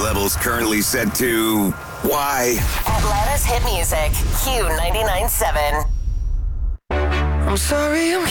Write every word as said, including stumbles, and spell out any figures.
levels currently set to why? Atlanta's hit music, Q ninety-nine point seven. I'm sorry I'm